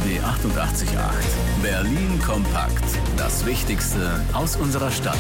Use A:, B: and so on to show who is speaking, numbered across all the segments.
A: RBB 88.8. Berlin kompakt. Das Wichtigste aus unserer Stadt.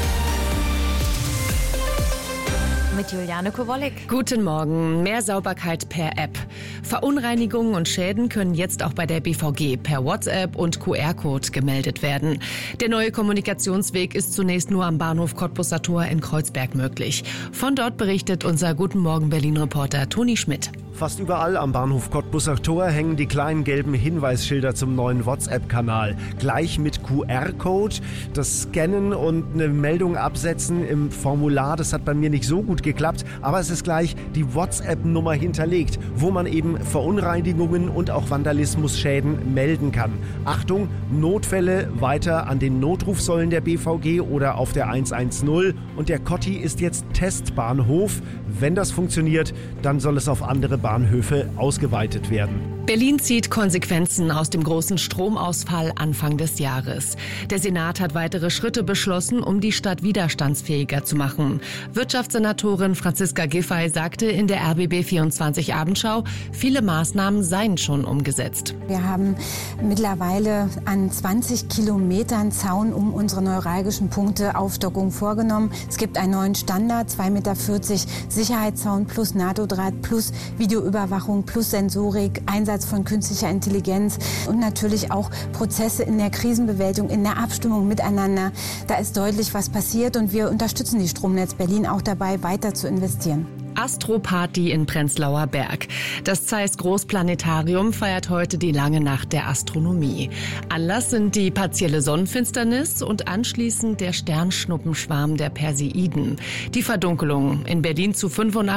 B: Mit Juliane Kowolek.
C: Guten Morgen. Mehr Sauberkeit per App. Verunreinigungen und Schäden können jetzt auch bei der BVG per WhatsApp und QR-Code gemeldet werden. Der neue Kommunikationsweg ist zunächst nur am Bahnhof Cottbusser Tor in Kreuzberg möglich. Von dort berichtet unser Guten Morgen Berlin-Reporter Toni Schmidt.
D: Fast überall am Bahnhof Cottbusser Tor hängen die kleinen gelben Hinweisschilder zum neuen WhatsApp-Kanal. Gleich mit QR-Code. Das Scannen und eine Meldung absetzen im Formular, das hat bei mir nicht so gut geklappt. Aber es ist gleich die WhatsApp-Nummer hinterlegt, wo man eben Verunreinigungen und auch Vandalismusschäden melden kann. Achtung, Notfälle weiter an den Notrufsäulen der BVG oder auf der 110. Und der Cotti ist jetzt Testbahnhof. Wenn das funktioniert, dann soll es auf andere Bahnhöfe ausgeweitet werden.
C: Berlin zieht Konsequenzen aus dem großen Stromausfall Anfang des Jahres. Der Senat hat weitere Schritte beschlossen, um die Stadt widerstandsfähiger zu machen. Wirtschaftssenatorin Franziska Giffey sagte in der RBB 24 Abendschau, viele Maßnahmen seien schon umgesetzt.
E: Wir haben mittlerweile an 20 Kilometern Zaun um unsere neuralgischen Punkte Aufstockung vorgenommen. Es gibt einen neuen Standard, 2,40 Meter Sicherheitszaun plus NATO-Draht plus Videoüberwachung plus Sensorik, Einsatz von künstlicher Intelligenz und natürlich auch Prozesse in der Krisenbewältigung, in der Abstimmung miteinander. Da ist deutlich was passiert und wir unterstützen die Stromnetz Berlin auch dabei, weiter zu investieren.
C: Astroparty in Prenzlauer Berg. Das Zeiss Großplanetarium feiert heute die lange Nacht der Astronomie. Anlass sind die partielle Sonnenfinsternis und anschließend der Sternschnuppenschwarm der Perseiden. Die Verdunkelung in Berlin zu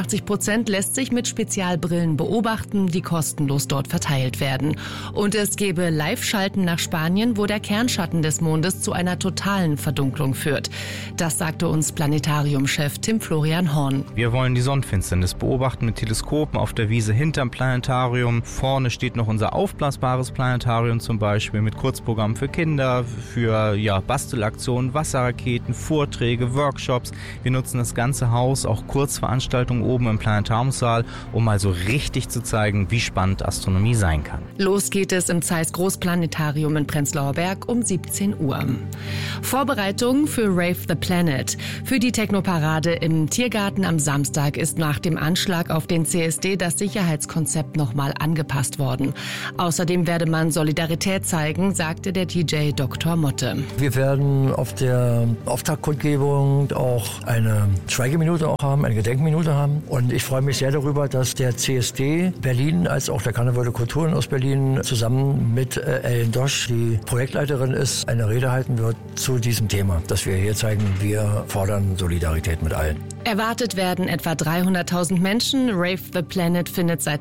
C: 85% lässt sich mit Spezialbrillen beobachten, die kostenlos dort verteilt werden. Und es gebe Live-Schalten nach Spanien, wo der Kernschatten des Mondes zu einer totalen Verdunklung führt. Das sagte uns Planetariumchef Tim Florian Horn.
F: Wir wollen die Sonnenfinsternis beobachten mit Teleskopen auf der Wiese hinterm Planetarium. Vorne steht noch unser aufblasbares Planetarium zum Beispiel mit Kurzprogrammen für Kinder, für Bastelaktionen, Wasserraketen, Vorträge, Workshops. Wir nutzen das ganze Haus, auch Kurzveranstaltungen oben im Planetariumssaal, um mal so richtig zu zeigen, wie spannend Astronomie sein kann.
C: Los geht es im Zeiss Großplanetarium in Prenzlauer Berg um 17 Uhr. Vorbereitungen für Rave the Planet. Für die Technoparade im Tiergarten am Samstag ist nach dem Anschlag auf den CSD das Sicherheitskonzept nochmal angepasst worden. Außerdem werde man Solidarität zeigen, sagte der DJ Dr. Motte.
G: Wir werden auf der Auftaktkundgebung auch eine Schweigeminute haben, eine Gedenkminute haben. Und ich freue mich sehr darüber, dass der CSD Berlin als auch der Karneval der Kulturen aus Berlin zusammen mit Ellen Dosch, die Projektleiterin ist, eine Rede halten wird zu diesem Thema, dass wir hier zeigen, wir fordern Solidarität mit allen.
C: Erwartet werden etwa 300.000 Menschen. Rave the Planet findet seit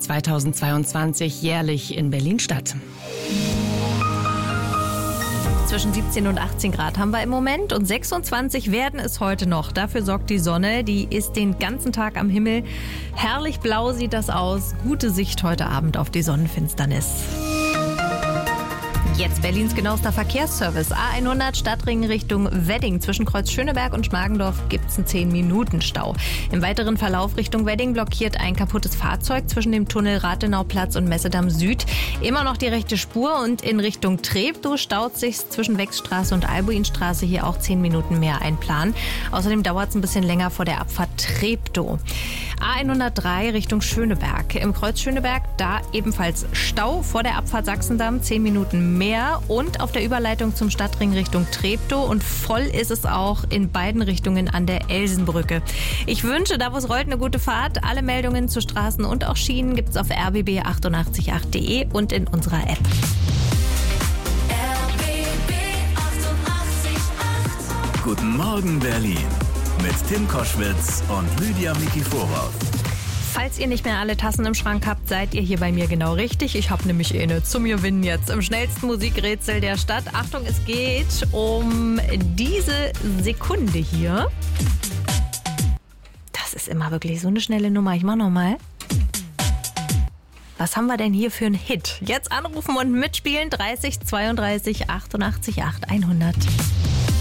C: 2022 jährlich in Berlin statt.
B: Zwischen 17 und 18 Grad haben wir im Moment und 26 werden es heute noch. Dafür sorgt die Sonne, die ist den ganzen Tag am Himmel. Herrlich blau sieht das aus. Gute Sicht heute Abend auf die Sonnenfinsternis. Jetzt Berlins genauester Verkehrsservice. A100 Stadtring Richtung Wedding. Zwischen Kreuz Schöneberg und Schmargendorf gibt es einen 10-Minuten-Stau. Im weiteren Verlauf Richtung Wedding blockiert ein kaputtes Fahrzeug zwischen dem Tunnel Rathenauplatz und Messedamm Süd. Immer noch die rechte Spur und in Richtung Treptow staut sich zwischen Wechsstraße und Albuinstraße hier auch 10 Minuten mehr einplanen. Außerdem dauert es ein bisschen länger vor der Abfahrt Treptow. A103 Richtung Schöneberg. Im Kreuz Schöneberg da ebenfalls Stau vor der Abfahrt Sachsendamm, 10 Minuten mehr. Und auf der Überleitung zum Stadtring Richtung Treptow und voll ist es auch in beiden Richtungen an der Elsenbrücke. Ich wünsche, da wo es rollt, eine gute Fahrt. Alle Meldungen zu Straßen und auch Schienen gibt es auf rbb888.de und in unserer App.
A: RBB 88.8. Guten Morgen Berlin mit Tim Koschwitz und Lydia Mikiforov.
B: Falls ihr nicht mehr alle Tassen im Schrank habt, seid ihr hier bei mir genau richtig. Ich habe nämlich eine zum Gewinnen jetzt im schnellsten Musikrätsel der Stadt. Achtung, es geht um diese Sekunde hier. Das ist immer wirklich so eine schnelle Nummer. Ich mach nochmal. Was haben wir denn hier für einen Hit? Jetzt anrufen und mitspielen. 30 32 88 8 100.